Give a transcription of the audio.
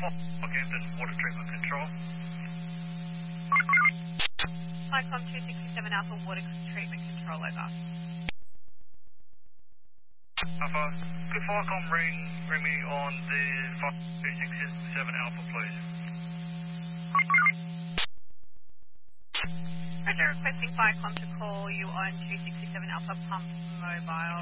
Camden Water Treatment Control. Cyclone 267 Alpha Water Treatment Control, over. Alpha, could Firecom ring me on the 267 Alpha, please? Roger, requesting Firecom to call you on 267 Alpha Pump Mobile.